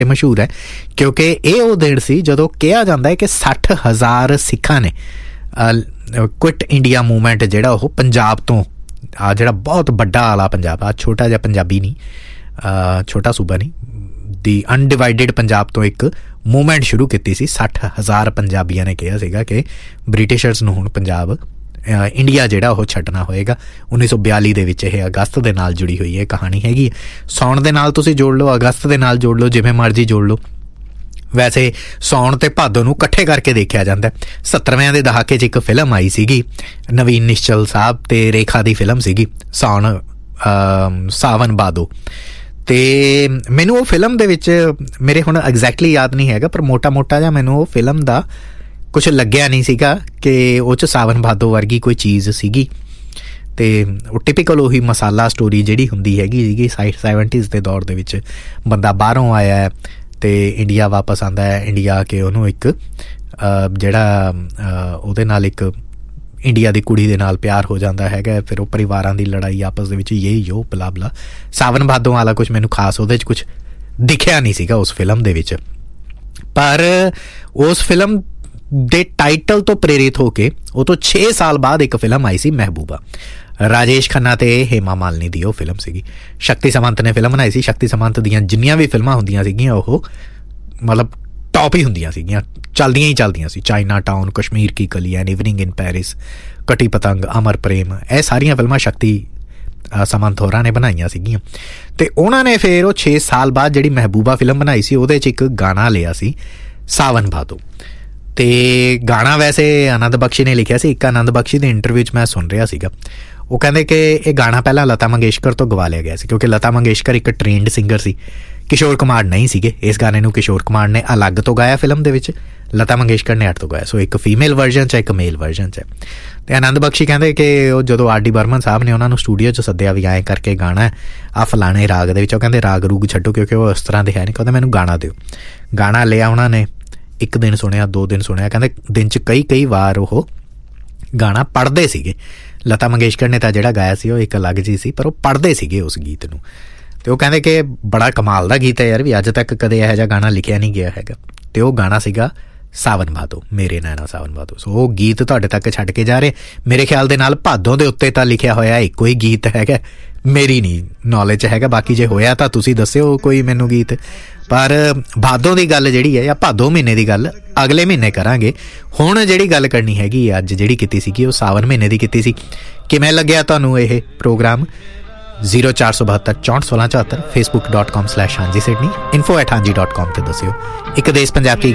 ਮਸ਼ਹੂਰ ਹੈ ਕਿਉਂਕਿ ਇਹ ਉਹ ਦਿਨ ਸੀ ਜਦੋਂ ਕਿਹਾ ਜਾਂਦਾ ਹੈ ਕਿ 60,000 ਸਿੱਖਾਂ ਨੇ ਕੁਇਟ ਇੰਡੀਆ ਮੂਵਮੈਂਟ ਜਿਹੜਾ ਉਹ ਪੰਜਾਬ ਤੋਂ ਆ ਜਿਹੜਾ ਬਹੁਤ ਵੱਡਾ ਆਲਾ ਪੰਜਾਬ ਆ ਛੋਟਾ ਜਿਹਾ ਪੰਜਾਬੀ ਨਹੀਂ ਛੋਟਾ ਸੂਬਾ ਨਹੀਂ ਦੀ ਅਨਡਿਵਾਈਡਡ ਪੰਜਾਬ ਤੋਂ ਇੱਕ ਮੂਵਮੈਂਟ ਸ਼ੁਰੂ ਕੀਤੀ ਸੀ। 60,000 ਪੰਜਾਬੀਆਂ ਨੇ ਕਿਹਾ ਸੀਗਾ ਕਿ ਬ੍ਰਿਟਿਸ਼ਰਸ ਨੂੰ ਹੁਣ ਪੰਜਾਬ ਇੰਡੀਆ ਜਿਹੜਾ ਉਹ ਛੱਡਣਾ ਹੋਏਗਾ। 1942 ਦੇ ਵਿੱਚ ਇਹ ਅਗਸਤ ਦੇ ਨਾਲ ਜੁੜੀ ਹੋਈ ਇਹ ਕਹਾਣੀ ਹੈਗੀ। ਸਾਉਣ ਦੇ ਨਾਲ ਤੁਸੀਂ ਜੋੜ ਲਓ, ਅਗਸਤ ਦੇ ਨਾਲ ਜੋੜ ਲਓ, ਜਿਵੇਂ ਮਰਜ਼ੀ ਜੋੜ ਲਓ। ਵੈਸੇ ਸਾਉਣ ਤੇ ਭਾਦੋਂ ਨੂੰ ਇਕੱਠੇ ਕਰਕੇ ਦੇਖਿਆ ਜਾਂਦਾ। 70ਵੇਂ ਦੇ ਦਹਾਕੇ 'ਚ ਇੱਕ ਫਿਲਮ ਆਈ ਸੀਗੀ ਨਵੀਨ ਨਿਸ਼ਚਲ ਸਾਹਿਬ ਤੇ ਰੇਖਾ ਦੀ ਫਿਲਮ ਸੀਗੀ ਸਾਵਨ ਭਾਦੋ, ਤੇ ਮੈਨੂੰ ਉਹ ਫਿਲਮ ਦੇ ਵਿੱਚ ਮੇਰੇ ਹੁਣ ਐਗਜ਼ੈਕਟਲੀ ਯਾਦ ਨਹੀਂ ਹੈਗਾ ਪਰ ਮੋਟਾ ਜਿਹਾ ਮੈਨੂੰ ਉਹ ਫਿਲਮ ਦਾ ਕੁਛ ਲੱਗਿਆ ਨਹੀਂ ਸੀਗਾ ਕਿ ਉਹ 'ਚ ਸਾਵਨ ਭਾਦੋ ਵਰਗੀ ਕੋਈ ਚੀਜ਼ ਸੀਗੀ। ਅਤੇ ਉਹ ਟਿਪੀਕਲ ਉਹੀ ਮਸਾਲਾ ਸਟੋਰੀ ਜਿਹੜੀ ਹੁੰਦੀ ਹੈਗੀ ਸੀਗੀ 70s ਦੇ ਦੌਰ ਦੇ ਵਿੱਚ ਬੰਦਾ ਬਾਹਰੋਂ ਆਇਆ ਅਤੇ ਇੰਡੀਆ ਵਾਪਸ ਆਉਂਦਾ ਹੈ। ਇੰਡੀਆ ਆ ਕੇ ਉਹਨੂੰ ਇੱਕ ਜਿਹੜਾ ਉਹਦੇ ਨਾਲ ਇੱਕ ਇੰਡੀਆ ਦੀ ਕੁੜੀ ਦੇ ਨਾਲ ਪਿਆਰ ਹੋ ਜਾਂਦਾ ਹੈਗਾ। ਫਿਰ ਉਹ ਪਰਿਵਾਰਾਂ ਦੀ ਲੜਾਈ ਆਪਸ ਦੇ ਵਿੱਚ ਯੋ ਬਲਾ ਬਲਾ ਸਾਵਨ ਭਾਦੋਂ ਵਾਲਾ ਕੁਛ ਮੈਨੂੰ ਖਾਸ ਉਹਦੇ 'ਚ ਕੁਛ ਦਿਖਿਆ ਨਹੀਂ ਸੀਗਾ ਉਸ ਫਿਲਮ ਦੇ ਵਿੱਚ। ਪਰ ਉਸ ਫਿਲਮ ਦੇ ਟਾਈਟਲ ਤੋਂ ਪ੍ਰੇਰਿਤ ਹੋ ਕੇ ਉਹ ਤੋਂ 6 ਸਾਲ ਬਾਅਦ ਇੱਕ ਫਿਲਮ ਆਈ ਸੀ ਮਹਿਬੂਬਾ, ਰਾਜੇਸ਼ ਖੰਨਾ ਤੇ ਹੇਮਾ ਮਾਲਿਨੀ ਦੀ ਉਹ ਫਿਲਮ ਸੀਗੀ। ਸ਼ਕਤੀ ਸਮੰਤ ਨੇ ਫਿਲਮ ਬਣਾਈ ਸੀ। ਸ਼ਕਤੀ ਸਮੰਤ ਦੀਆਂ ਜਿੰਨੀਆਂ ਵੀ ਫਿਲਮਾਂ ਹੁੰਦੀਆਂ ਸੀਗੀਆਂ ਉਹ ਮਤਲਬ ਟੌਪ ਹੀ ਹੁੰਦੀਆਂ ਸੀਗੀਆਂ, ਚੱਲਦੀਆਂ ਸੀ। ਚਾਈਨਾ ਟਾਊਨ, ਕਸ਼ਮੀਰ ਕੀ ਕਲੀਆਂ, ਇਵਨਿੰਗ ਇਨ ਪੈਰਿਸ, ਕਟੀ ਪਤੰਗ, ਅਮਰ ਪ੍ਰੇਮ, ਇਹ ਸਾਰੀਆਂ ਫਿਲਮਾਂ ਸ਼ਕਤੀ ਸਮੰਤ ਹੋਰਾਂ ਨੇ ਬਣਾਈਆਂ ਸੀਗੀਆਂ। ਅਤੇ ਉਹਨਾਂ ਨੇ ਫਿਰ ਉਹ 6 ਸਾਲ ਬਾਅਦ ਜਿਹੜੀ ਮਹਿਬੂਬਾ ਫਿਲਮ ਬਣਾਈ ਸੀ ਉਹਦੇ 'ਚ ਇੱਕ ਗਾਣਾ ਲਿਆ ਸੀ ਸਾਵਨ ਭਾਦੋ। ਅਤੇ ਗਾਣਾ ਵੈਸੇ ਆਨੰਦ ਬਖਸ਼ੀ ਨੇ ਲਿਖਿਆ ਸੀ। ਇੱਕ ਆਨੰਦ ਬਖਸ਼ੀ ਦੇ ਇੰਟਰਵਿਊ 'ਚ ਮੈਂ ਸੁਣ ਰਿਹਾ ਸੀਗਾ, ਉਹ ਕਹਿੰਦੇ ਕਿ ਇਹ ਗਾਣਾ ਪਹਿਲਾਂ ਲਤਾ ਮੰਗੇਸ਼ਕਰ ਤੋਂ ਗਵਾ ਲਿਆ ਗਿਆ ਸੀ ਕਿਉਂਕਿ ਲਤਾ ਮੰਗੇਸ਼ਕਰ ਇੱਕ ਟ੍ਰੇਨਡ ਸਿੰਗਰ ਸੀ, ਕਿਸ਼ੋਰ ਕੁਮਾਰ ਨਹੀਂ ਸੀਗੇ। ਇਸ ਗਾਣੇ ਨੂੰ ਕਿਸ਼ੋਰ ਕੁਮਾਰ ਨੇ ਅਲੱਗ ਤੋਂ ਗਾਇਆ ਫਿਲਮ ਦੇ ਵਿੱਚ, ਲਤਾ ਮੰਗੇਸ਼ਕਰ ਨੇ ਅੱਡ ਤੋਂ ਗਾਇਆ। ਸੋ ਇੱਕ ਫੀਮੇਲ ਵਰਜ਼ਨ 'ਚ ਇੱਕ ਮੇਲ ਵਰਜ਼ਨ 'ਚ। ਅਤੇ ਆਨੰਦ ਬਖਸ਼ੀ ਕਹਿੰਦੇ ਕਿ ਉਹ ਜਦੋਂ R.D. ਬਰਮਨ ਸਾਹਿਬ ਨੇ ਉਹਨਾਂ ਨੂੰ ਸਟੂਡੀਓ 'ਚ ਸੱਦਿਆ ਵੀ ਐਂ ਕਰਕੇ ਗਾਣਾ ਆ ਫਲਾਣੇ ਰਾਗ ਦੇ ਵਿੱਚ, ਉਹ ਕਹਿੰਦੇ ਰਾਗ ਰੂਗ ਛੱਡੋ ਕਿਉਂਕਿ ਉਹ ਇਸ ਤਰ੍ਹਾਂ ਦੇ ਹੈ ਨਹੀਂ, ਕਹਿੰਦੇ ਮੈਨੂੰ ਗਾਣਾ ਦਿਓ। ਗਾਣਾ ਲਿਆ ਉਹਨਾਂ ਨੇ, ਇੱਕ ਦਿਨ ਸੁਣਿਆ, 2 ਦਿਨ ਸੁਣਿਆ, ਕਹਿੰਦੇ ਦਿਨ 'ਚ ਕਈ ਵਾਰ ਉਹ ਗਾਣਾ ਪੜ੍ਹਦੇ ਸੀਗੇ। ਲਤਾ ਮੰਗੇਸ਼ਕਰ ਨੇ ਤਾਂ ਜਿਹੜਾ ਗਾਇਆ ਸੀ ਉਹ ਇੱਕ ਅਲੱਗ ਜੀ ਸੀ ਪਰ ਉਹ ਪੜ੍ਹਦੇ ਸੀਗੇ ਉਸ ਗੀਤ ਨੂੰ। ਅਤੇ ਉਹ ਕਹਿੰਦੇ ਕਿ ਬੜਾ ਕਮਾਲ ਦਾ ਗੀਤ ਹੈ ਯਾਰ, ਵੀ ਅੱਜ ਤੱਕ ਕਦੇ ਇਹੋ ਜਿਹਾ ਗਾਣਾ ਲਿਖਿਆ ਨਹੀਂ ਗਿਆ ਹੈਗਾ। ਅਤੇ ਉਹ ਗਾਣਾ ਸੀਗਾ ਸਾਵਨ ਭਾਦੋ, ਮੇਰੇ ਨੈਣਾ ਸਾਵਨ ਭਾਦੋ। ਸੋ ਉਹ ਗੀਤ ਤੁਹਾਡੇ ਤੱਕ ਛੱਡ ਕੇ ਜਾ ਰਹੇ। ਮੇਰੇ ਖਿਆਲ ਦੇ ਨਾਲ ਭਾਦੋਂ ਦੇ ਉੱਤੇ ਤਾਂ ਲਿਖਿਆ ਹੋਇਆ ਇੱਕੋ ਹੀ ਗੀਤ ਹੈਗਾ, ਮੇਰੀ ਨਹੀਂ ਨੌਲੇਜ ਹੈਗਾ, ਬਾਕੀ ਜੇ ਹੋਇਆ ਤਾਂ ਤੁਸੀਂ ਦੱਸਿਓ ਕੋਈ ਮੈਨੂੰ ਗੀਤ। ਪਰ ਭਾਦੋਂ ਦੀ ਗੱਲ ਜਿਹੜੀ ਹੈ ਜਾਂ ਭਾਦੋਂ ਮਹੀਨੇ ਦੀ ਗੱਲ ਅਗਲੇ ਮਹੀਨੇ ਕਰਾਂਗੇ। ਹੁਣ ਜਿਹੜੀ ਗੱਲ ਕਰਨੀ ਹੈਗੀ ਅੱਜ ਜਿਹੜੀ ਕੀਤੀ ਸੀਗੀ ਉਹ ਸਾਵਨ ਮਹੀਨੇ ਦੀ ਕੀਤੀ ਸੀ। ਕਿਵੇਂ ਲੱਗਿਆ ਤੁਹਾਨੂੰ ਇਹ ਪ੍ਰੋਗਰਾਮ? 0472 64 16 74 facebook.com/ਹਾਂਜੀ ਸਿਡਨੀ info@ਹਾਂਜੀ.com ਤੇ ਦੱਸਿਓ। ਇੱਕ ਦੇਸ਼ ਪੰਜਾਬ ਕੀ